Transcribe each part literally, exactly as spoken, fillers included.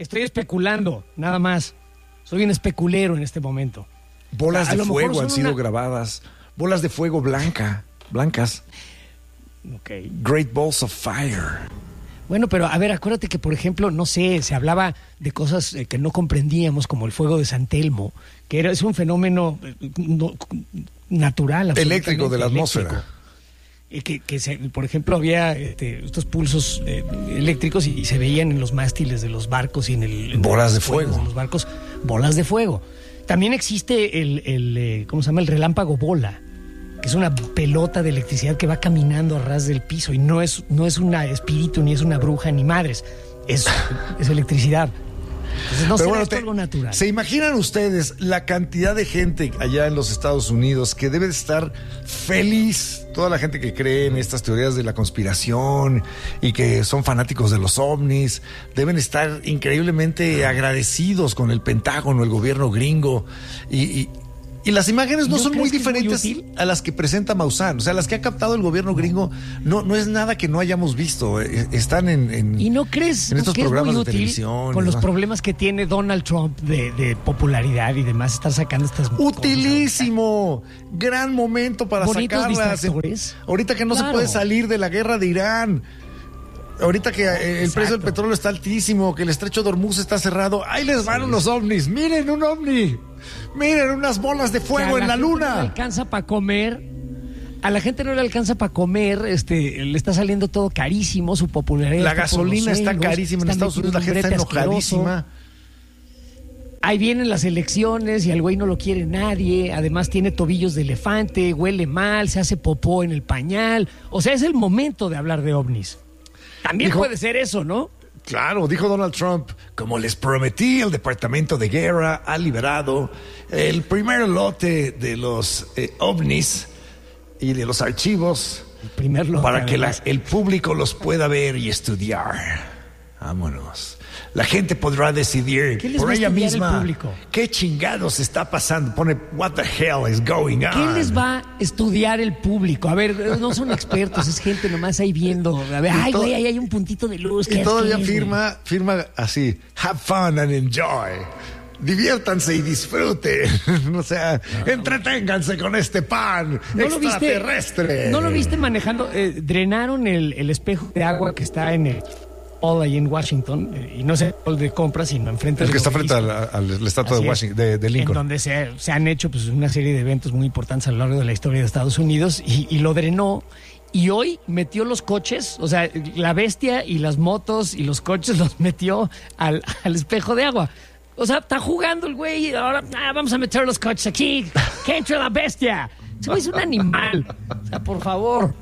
Estoy especulando, nada más. Soy un especulero en este momento. Bolas O sea, de fuego han sido una... grabadas. Bolas de fuego blanca, blancas. Okay. Great Balls of Fire. Bueno, pero a ver, acuérdate que, por ejemplo, no sé, se hablaba de cosas eh, que no comprendíamos, como el fuego de San Telmo, que era, es un fenómeno eh, no, natural. Eléctrico de la atmósfera. Eh, que, que se, por ejemplo, había este, estos pulsos eh, eléctricos y, y se veían en los mástiles de los barcos y en el... En bolas de fuego. De los barcos, bolas de fuego. También existe el, el eh, ¿cómo se llama? El relámpago bola, que es una pelota de electricidad que va caminando a ras del piso y no es, no es un espíritu, ni es una bruja, ni madres. Es, es electricidad. Entonces no será bueno, esto te, algo natural. ¿Se imaginan ustedes la cantidad de gente allá en los Estados Unidos que debe de estar feliz? Toda la gente que cree en estas teorías de la conspiración y que son fanáticos de los ovnis, deben estar increíblemente agradecidos con el Pentágono, el gobierno gringo y... y Y las imágenes no son muy diferentes muy a las que presenta Maussan. O sea, las que ha captado el gobierno gringo no, no es nada que no hayamos visto. Están en, en, ¿Y no crees en estos que programas es muy de útil televisión. Con los problemas que tiene Donald Trump de, de popularidad y demás, estar sacando estas ¡Utilísimo! Cosas. Gran momento para Bonitos sacarlas. Distractores. Ahorita que no claro. se puede salir de la guerra de Irán. Ahorita que el Exacto. precio del petróleo está altísimo, que el estrecho de Hormuz está cerrado. ¡Ahí les van sí. unos ovnis! ¡Miren un ovni! ¡Miren unas bolas de fuego en la, la luna! No le alcanza para comer. A la gente no le alcanza para comer. Este, le está saliendo todo carísimo, su popularidad. La gasolina está carísima en Estados Unidos. La gente está enojadísima. Ahí vienen las elecciones y al güey no lo quiere nadie. Además tiene tobillos de elefante, huele mal, se hace popó en el pañal. O sea, es el momento de hablar de ovnis. También dijo, puede ser eso, ¿no? Claro, dijo Donald Trump, como les prometí, el Departamento de Guerra ha liberado el primer lote de los eh, ovnis y de los archivos el primer lote, para que la, el público los pueda ver y estudiar. Vámonos. La gente podrá decidir por ella misma qué chingados está pasando. Pone, what the hell is going on? ¿Qué les va a estudiar el público? A ver, no son expertos, es gente nomás ahí viendo. A ver, ay, güey, ahí hay un puntito de luz. Y todavía es, firma, firma así, have fun and enjoy. Diviértanse y disfruten. O sea, no, entreténganse con este pan ¿no extraterrestre. Lo viste, ¿No lo viste manejando? Eh, drenaron el, el espejo de agua que está en el... ahí en Washington, y no sé el de compras, sino enfrente el que del está frente a la, a la estatua de Washington, de, de Lincoln, en donde se, se han hecho pues una serie de eventos muy importantes a lo largo de la historia de Estados Unidos, y, y lo drenó, y hoy metió los coches, o sea, la bestia y las motos y los coches los metió al, al espejo de agua. O sea, está jugando el güey, y ahora ah, vamos a meter los coches aquí, que entre la bestia. Ese güey es un animal, o sea, por favor.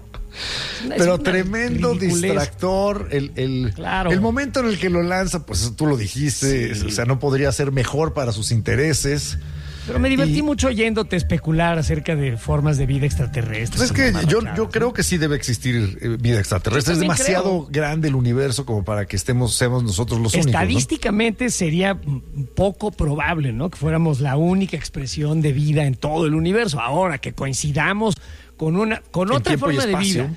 Pero tremendo distractor el, el, claro. el momento en el que lo lanza, pues tú lo dijiste, sí. O sea, no podría ser mejor para sus intereses. Pero me divertí y... mucho oyéndote especular acerca de formas de vida extraterrestre. Pues es que yo, claro, yo creo que sí debe existir eh, vida extraterrestre. Es demasiado creo. grande el universo como para que estemos, seamos nosotros los únicos. Estadísticamente, ¿no? Sería poco probable, ¿no? Que fuéramos la única expresión de vida en todo el universo. Ahora que coincidamos con una, con otra forma de vida.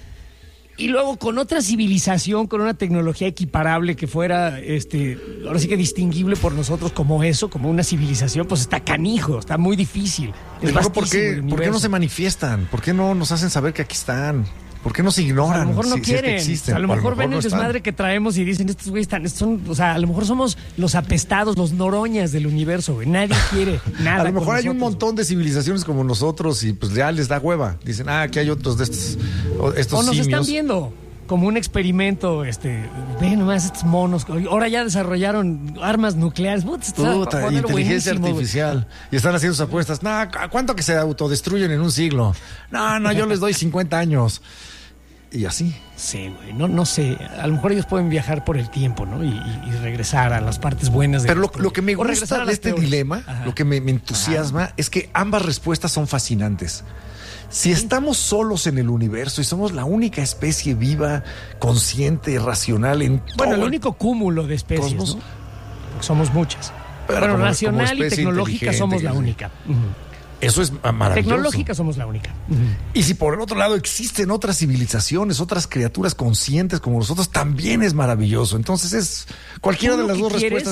Y luego con otra civilización, con una tecnología equiparable que fuera, este, ahora sí que distinguible por nosotros como eso, como una civilización, pues está canijo, está muy difícil. Es ¿Por qué, ¿Por qué no se manifiestan? ¿Por qué no nos hacen saber que aquí están? ¿Por qué nos ignoran? A lo mejor no si, quieren. Si es que existen, a lo mejor, a lo mejor ven no el desmadre están. que traemos y dicen, estos güeyes están, son, o sea, a lo mejor somos los apestados, los noroñas del universo, güey. Nadie quiere nada. A lo mejor hay nosotros, un montón de civilizaciones como nosotros y pues ya les da hueva. Dicen, ah, aquí hay otros de estos, estos o nos simios. están viendo como un experimento, este, ven nomás estos monos, ahora ya desarrollaron armas nucleares. Puta, inteligencia artificial. Wey. Y están haciendo sus apuestas. No, ¿a cuánto que se autodestruyen en un siglo? No, no, yo les doy cincuenta años. Y así. Sí, güey, no, no sé. A lo mejor ellos pueden viajar por el tiempo, ¿no? Y, y, y regresar a las partes buenas de Pero lo, lo que me gusta de este peores. dilema, Ajá. lo que me, me entusiasma, Ajá. es que ambas respuestas son fascinantes. Si estamos solos en el universo y somos la única especie viva, consciente, racional en todo Bueno, el único cúmulo de especies, ¿no? Porque somos muchas. Pero bueno, como, racional como y tecnológica somos la única. Uh-huh. Eso es maravilloso. Tecnológica somos la única. Uh-huh. Y si por el otro lado existen otras civilizaciones, otras criaturas conscientes como nosotros, también es maravilloso. Entonces es cualquiera de las dos respuestas.